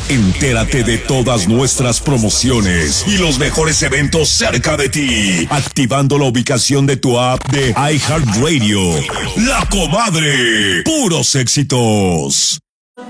Entérate de todas nuestras promociones y los mejores eventos cerca de ti, activando la ubicación de tu app de iHeartRadio. La Comadre, puros éxitos.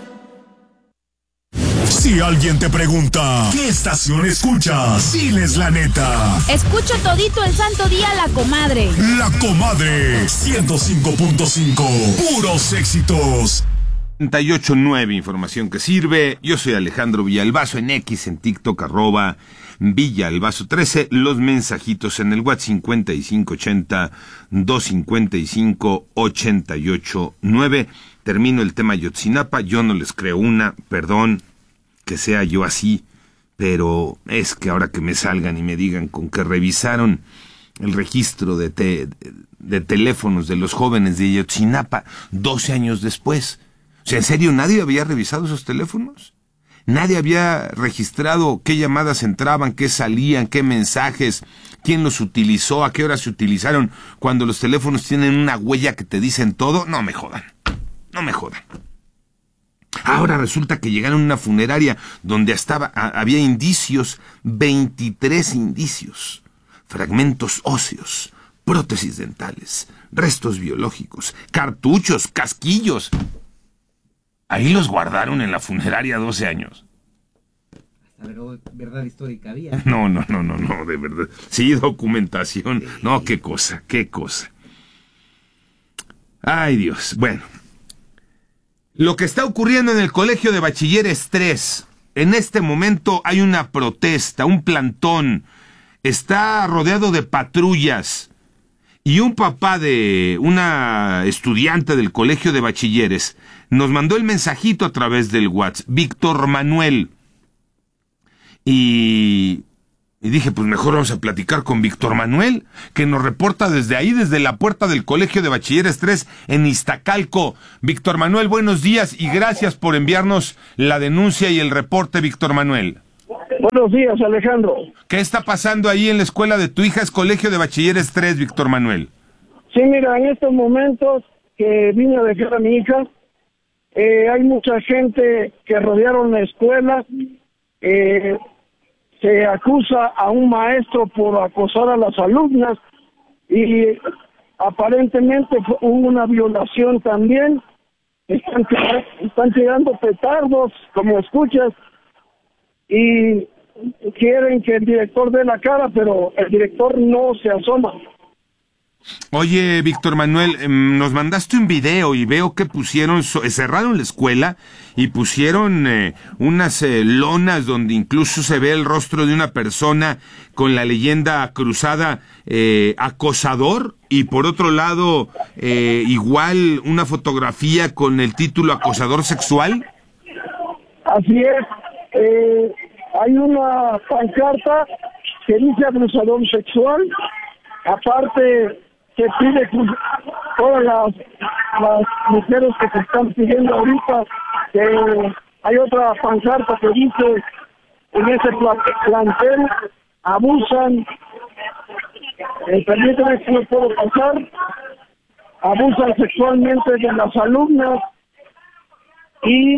Si alguien te pregunta, ¿qué estación escuchas? Diles la neta. Escucho todito el santo día La Comadre. La Comadre, 105.5, puros éxitos. 38.9, información que sirve. Yo soy Alejandro Villalbazo, en X, en TikTok, @Villalbazo13. Los mensajitos en el WhatsApp 5580-255-889. Termino el tema Ayotzinapa. Yo no les creo una, perdón que sea yo así, pero es que ahora que me salgan y me digan con que revisaron el registro de teléfonos de los jóvenes de Ayotzinapa 12 años después. O sea, ¿en serio nadie había revisado esos teléfonos? ¿Nadie había registrado qué llamadas entraban, qué salían, qué mensajes, quién los utilizó, a qué hora se utilizaron, cuando los teléfonos tienen una huella que te dicen todo? No me jodan, no me jodan. Ahora resulta que llegaron a una funeraria donde había indicios, 23 indicios, fragmentos óseos, prótesis dentales, restos biológicos, cartuchos, casquillos. Ahí los guardaron en la funeraria 12 años. Hasta verdad histórica había. No, de verdad. Sí, documentación. No, qué cosa. Ay, Dios. Bueno. Lo que está ocurriendo en el Colegio de Bachilleres 3. En este momento hay una protesta, un plantón. Está rodeado de patrullas. Y un papá de una estudiante del Colegio de Bachilleres nos mandó el mensajito a través del WhatsApp, Víctor Manuel. Y dije, pues mejor vamos a platicar con Víctor Manuel, que nos reporta desde ahí, desde la puerta del Colegio de Bachilleres 3 en Iztacalco. Víctor Manuel, buenos días y gracias por enviarnos la denuncia y el reporte, Víctor Manuel. Buenos días, Alejandro. ¿Qué está pasando ahí en la escuela de tu hija? Es Colegio de Bachilleres 3, Víctor Manuel. Sí, mira, en estos momentos que vine a dejar a mi hija, hay mucha gente que rodearon la escuela. Se acusa a un maestro por acosar a las alumnas y aparentemente hubo una violación también. Están tirando petardos, como escuchas, y quieren que el director dé la cara, pero el director no se asoma. Oye, Víctor Manuel, nos mandaste un video y veo que cerraron la escuela y pusieron unas lonas donde incluso se ve el rostro de una persona con la leyenda cruzada, acosador, y por otro lado, igual una fotografía con el título acosador sexual. Así es. Hay una pancarta que dice abusador sexual. Aparte, se pide todas las mujeres que se están pidiendo ahorita, que hay otra pancarta que dice en ese plantel abusan, permíteme si no puedo pasar, abusan sexualmente de las alumnas y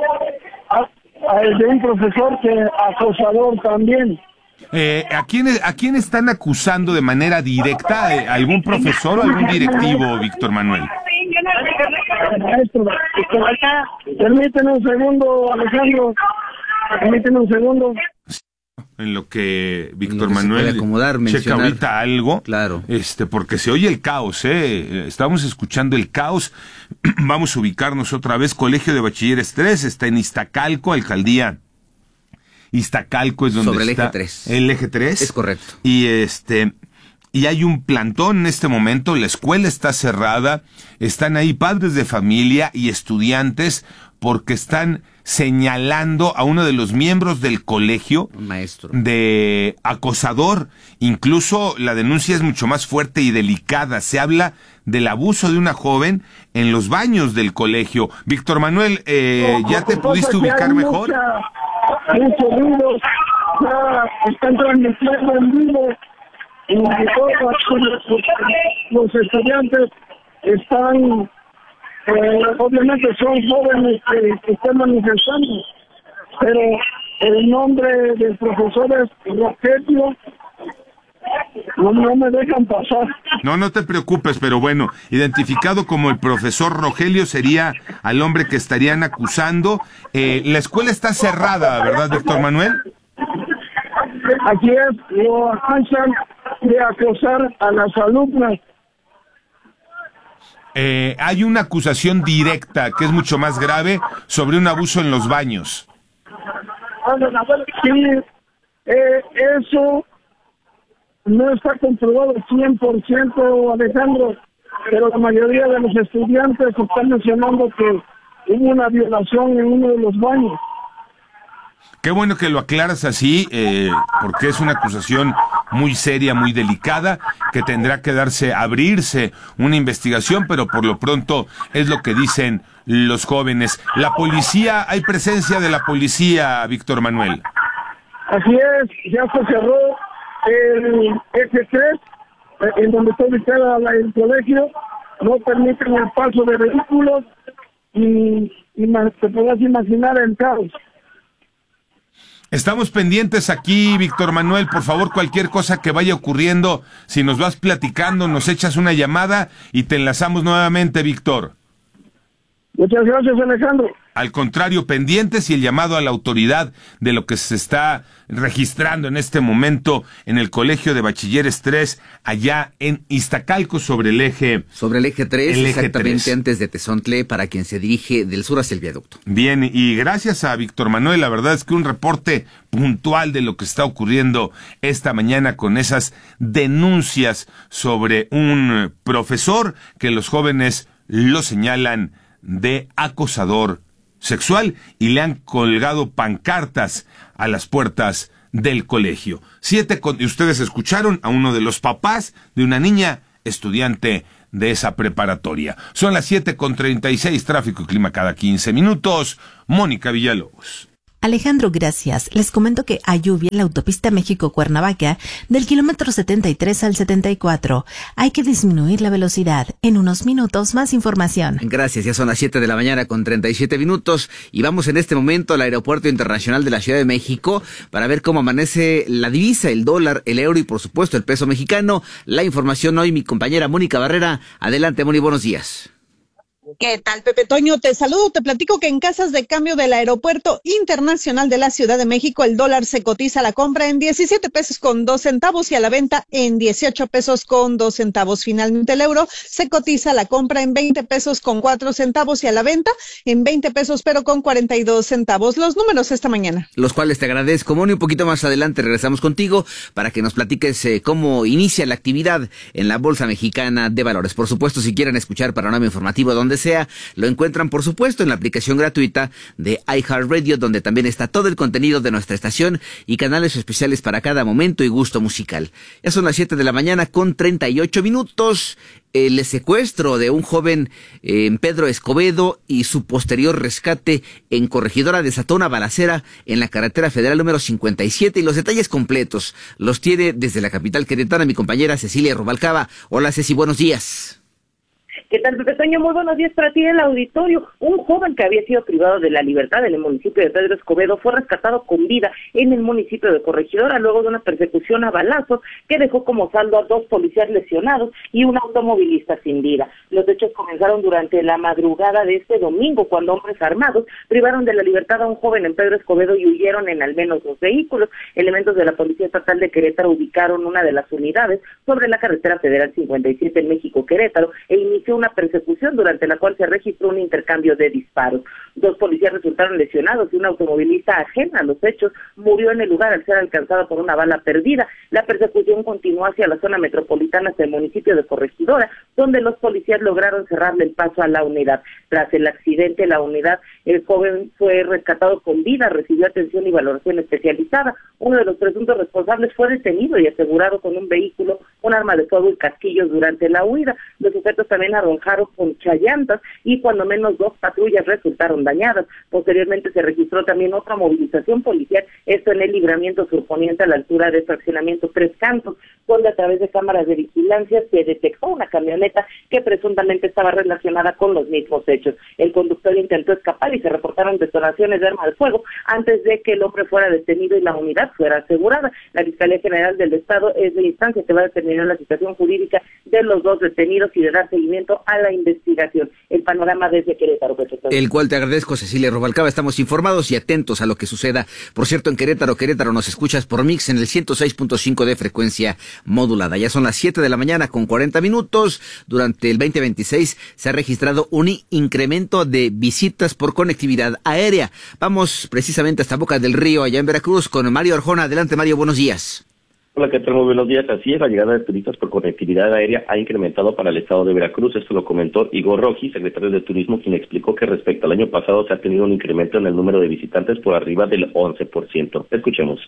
de un profesor que acosador también. ¿A quién están acusando de manera directa? ¿Algún profesor o algún directivo, Víctor Manuel? Maestro, permíteme un segundo, Alejandro. Permíteme un segundo. En lo que Víctor Manuel checa mencionar ahorita algo, claro, porque se oye el caos, estamos escuchando el caos. Vamos a ubicarnos otra vez. Colegio de Bachilleres 3 está en Iztacalco, alcaldía Iztacalco es donde sobre el está eje 3. El eje 3. Es correcto. Y hay un plantón en este momento, la escuela está cerrada, están ahí padres de familia y estudiantes porque están señalando a uno de los miembros del colegio, un maestro, de acosador. Incluso la denuncia es mucho más fuerte y delicada. Se habla del abuso de una joven en los baños del colegio. Víctor Manuel, ¿ya te pudiste ubicar mejor? Muchos ruidos, ya están transmitiendo en vivo y todos los estudiantes están, obviamente son jóvenes que están manifestando. pero el nombre del profesor es Rogelio. No me dejan pasar. No te preocupes, pero bueno, identificado como el profesor Rogelio sería al hombre que estarían acusando. La escuela está cerrada, ¿verdad, Víctor Manuel? Aquí lo acusan de acosar a las alumnas. Hay una acusación directa, que es mucho más grave, sobre un abuso en los baños. Sí, eso no está comprobado 100%, Alejandro, pero la mayoría de los estudiantes están mencionando que hubo una violación en uno de los baños. Qué bueno que lo aclaras así, porque es una acusación muy seria, muy delicada, que tendrá que abrirse una investigación, pero por lo pronto es lo que dicen los jóvenes. La policía, ¿hay presencia de la policía, Víctor Manuel? Así es, ya se cerró el F3, en donde está ubicada el colegio, no permiten el paso de vehículos y te podrás imaginar el caos. Estamos pendientes aquí, Víctor Manuel, por favor, cualquier cosa que vaya ocurriendo, si nos vas platicando, nos echas una llamada y te enlazamos nuevamente, Víctor. Muchas gracias, Alejandro. Al contrario, pendientes y el llamado a la autoridad de lo que se está registrando en este momento en el Colegio de Bachilleres 3, allá en Iztacalco, sobre el eje 3, exactamente 3. Antes de Tezontle, para quien se dirige del sur hacia el viaducto. Bien, y gracias a Víctor Manuel, la verdad es que un reporte puntual de lo que está ocurriendo esta mañana con esas denuncias sobre un profesor que los jóvenes lo señalan de acosador sexual y le han colgado pancartas a las puertas del colegio. Y ustedes escucharon a uno de los papás de una niña estudiante de esa preparatoria. Son las 7:36, tráfico y clima cada 15 minutos. Mónica Villalobos. Alejandro, gracias. Les comento que hay lluvia en la autopista México-Cuernavaca del kilómetro 73 al 74. Hay que disminuir la velocidad. En unos minutos, más información. Gracias, ya son las 7 de la mañana con 37 minutos y vamos en este momento al Aeropuerto Internacional de la Ciudad de México para ver cómo amanece la divisa, el dólar, el euro y por supuesto el peso mexicano. La información hoy, mi compañera Mónica Barrera. Adelante, Moni, buenos días. ¿Qué tal, Pepe Toño? Te saludo, te platico que en casas de cambio del Aeropuerto Internacional de la Ciudad de México, el dólar se cotiza a la compra en 17 pesos con 2 centavos y a la venta en 18 pesos con 2 centavos. Finalmente, el euro se cotiza a la compra en 20 pesos con 4 centavos y a la venta en 20 pesos pero con 42 centavos. Los números esta mañana. Los cuales te agradezco, Moni. Un poquito más adelante regresamos contigo para que nos platiques cómo inicia la actividad en la Bolsa Mexicana de Valores. Por supuesto, si quieren escuchar panorama informativo donde sea, lo encuentran por supuesto en la aplicación gratuita de iHeartRadio, donde también está todo el contenido de nuestra estación y canales especiales para cada momento y gusto musical. Ya son las 7 de la mañana con 38 minutos. El secuestro de un joven en Pedro Escobedo y su posterior rescate en Corregidora desató una balacera en la carretera federal número 57 y los detalles completos los tiene desde la capital queretana mi compañera Cecilia Rubalcaba. Hola Ceci, buenos días. ¿Qué tal, Pepe Toño? Muy buenos días para ti en el auditorio. Un joven que había sido privado de la libertad en el municipio de Pedro Escobedo fue rescatado con vida en el municipio de Corregidora luego de una persecución a balazos que dejó como saldo a 2 policías lesionados y un automovilista sin vida. Los hechos comenzaron durante la madrugada de este domingo cuando hombres armados privaron de la libertad a un joven en Pedro Escobedo y huyeron en al menos 2 vehículos. Elementos de la Policía Estatal de Querétaro ubicaron una de las unidades sobre la carretera federal 57 en México-Querétaro e inició una persecución durante la cual se registró un intercambio de disparos. 2 policías resultaron lesionados y un automovilista ajeno a los hechos murió en el lugar al ser alcanzado por una bala perdida. La persecución continuó hacia la zona metropolitana hasta el municipio de Corregidora, donde los policías lograron cerrarle el paso a la unidad. Tras el accidente, el joven fue rescatado con vida, recibió atención y valoración especializada. Uno de los presuntos responsables fue detenido y asegurado con un vehículo, un arma de fuego y casquillos durante la huida. Los sujetos también arrojaron Guadalajara ponchallantas y cuando menos 2 patrullas resultaron dañadas. Posteriormente se registró también otra movilización policial, esto en el libramiento surponiente a la altura del fraccionamiento Tres Cantos, donde a través de cámaras de vigilancia se detectó una camioneta que presuntamente estaba relacionada con los mismos hechos. El conductor intentó escapar y se reportaron detonaciones de arma de fuego antes de que el hombre fuera detenido y la unidad fuera asegurada. La Fiscalía General del Estado es la instancia que va a determinar la situación jurídica de los 2 detenidos y de dar seguimiento a la investigación. El panorama desde Querétaro, el cual te agradezco, Cecilia Rubalcaba. Estamos informados y atentos a lo que suceda. Por cierto, en Querétaro, nos escuchas por Mix en el 106.5 de frecuencia modulada. Ya son las 7 de la mañana con 40 minutos. Durante el 2026 se ha registrado un incremento de visitas por conectividad aérea. Vamos precisamente hasta Boca del Río, allá en Veracruz, con Mario Arjona. Adelante, Mario, buenos días. Hola, ¿qué tal? Muy buenos días. Así es, la llegada de turistas por conectividad aérea ha incrementado para el estado de Veracruz. Esto lo comentó Igor Roji, secretario de Turismo, quien explicó que respecto al año pasado se ha tenido un incremento en el número de visitantes por arriba del 11%. Escuchemos.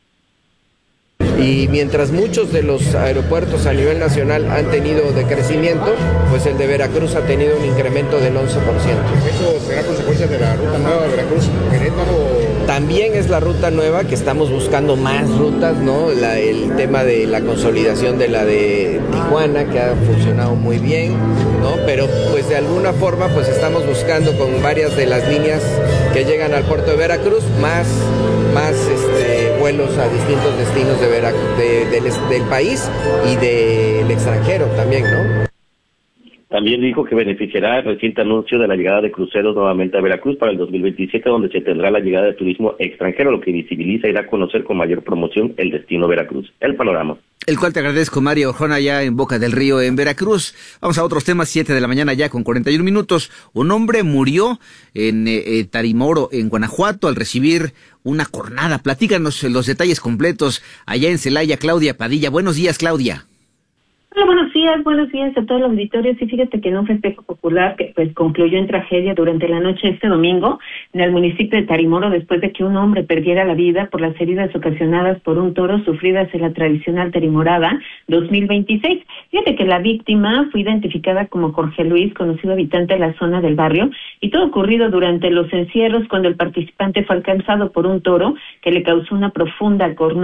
Y mientras muchos de los aeropuertos a nivel nacional han tenido decrecimiento, pues el de Veracruz ha tenido un incremento del 11%. ¿Eso será consecuencia de la ruta nueva de Veracruz-Querétaro? También es la ruta nueva, que estamos buscando más rutas, ¿no? El tema de la consolidación de la de Tijuana, que ha funcionado muy bien, ¿no? Pero pues de alguna forma pues estamos buscando con varias de las líneas que llegan al puerto de Veracruz, más vuelos a distintos destinos del país y del extranjero también, ¿no? También dijo que beneficiará el reciente anuncio de la llegada de cruceros nuevamente a Veracruz para el 2027, donde se tendrá la llegada de turismo extranjero, lo que visibiliza y da a conocer con mayor promoción el destino Veracruz. El panorama. El cual te agradezco, Mario Arjona, ya en Boca del Río, en Veracruz. Vamos a otros temas, 7 de la mañana ya con 41 minutos. Un hombre murió en Tarimoro, en Guanajuato, al recibir una cornada. Platícanos los detalles completos allá en Celaya. Claudia Padilla. Buenos días, Claudia. Hola, buenos días a todos los auditorios. Sí, fíjate que en un festejo popular que pues concluyó en tragedia durante la noche este domingo en el municipio de Tarimoro, después de que un hombre perdiera la vida por las heridas ocasionadas por un toro sufridas en la tradicional Tarimorada 2026. Fíjate que la víctima fue identificada como Jorge Luis, conocido habitante de la zona del barrio, y todo ocurrido durante los encierros cuando el participante fue alcanzado por un toro que le causó una profunda cornada.